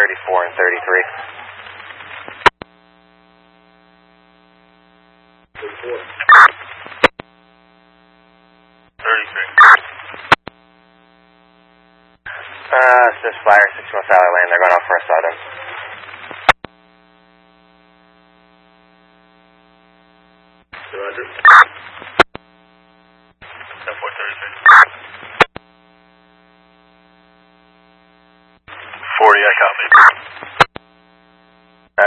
34 and 33. 34. 33. This is Flyer 61 Sally Lane. They're going off for a southern. Roger. 10-4-33. 40, I copy.